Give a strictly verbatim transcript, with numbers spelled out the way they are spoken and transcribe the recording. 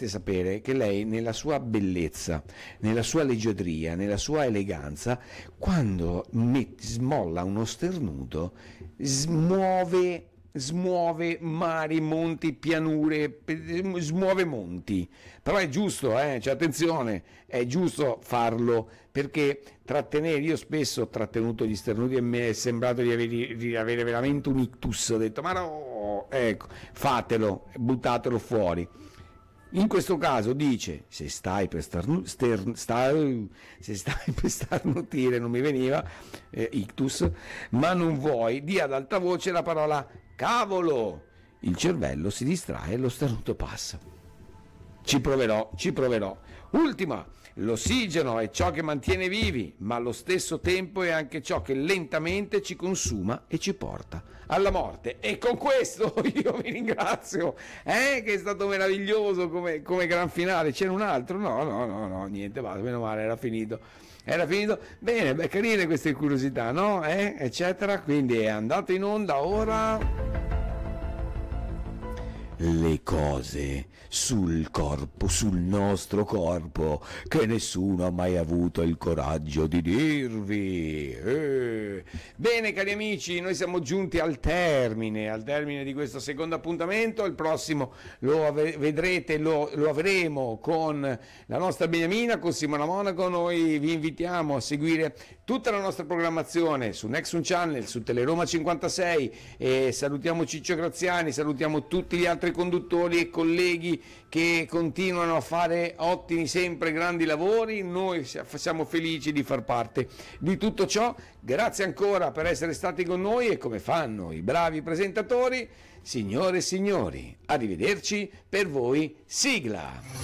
dovete sapere che lei, nella sua bellezza, nella sua leggiadria, nella sua eleganza, quando met- smolla uno sternuto, smuove smuove mari, monti, pianure, smuove monti. Però è giusto, eh? Cioè, attenzione, è giusto farlo, perché trattenere, io spesso ho trattenuto gli sternuti e mi è sembrato di avere, di avere veramente un ictus, ho detto ma no, ecco, fatelo, buttatelo fuori. In questo caso dice, se stai per starnu- ster- stai, se stai per starnutire, non mi veniva, eh, ictus, ma non vuoi, di ad alta voce la parola cavolo. Il cervello si distrae e lo starnuto passa. Ci proverò, ci proverò. Ultima, l'ossigeno è ciò che mantiene vivi, ma allo stesso tempo è anche ciò che lentamente ci consuma e ci porta alla morte. E con questo io vi ringrazio, eh, che è stato meraviglioso come, come gran finale. C'era un altro? No, no, no, no, niente, va, meno male, era finito. Era finito? Bene, beh, carine queste curiosità, no? Eh, eccetera. Quindi è andato in onda ora... le cose sul corpo, sul nostro corpo, che nessuno ha mai avuto il coraggio di dirvi. Eh. Bene, cari amici, noi siamo giunti al termine, al termine di questo secondo appuntamento. Il prossimo lo ave- vedrete, lo, lo avremo con la nostra Beniamina, con Simona Monaco. Noi vi invitiamo a seguire tutta la nostra programmazione su Nexum Channel, su Teleroma cinquantasei, e salutiamo Ciccio Graziani, salutiamo tutti gli altri conduttori e colleghi che continuano a fare ottimi, sempre grandi lavori. Noi siamo felici di far parte di tutto ciò. Grazie ancora per essere stati con noi, e come fanno i bravi presentatori, signore e signori, arrivederci, per voi sigla.